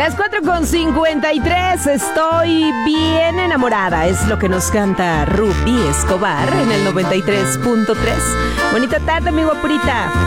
Las 4:53, estoy bien enamorada, es lo que nos canta Rubí Escobar en el 93.3. Bonita tarde, mi guapurita.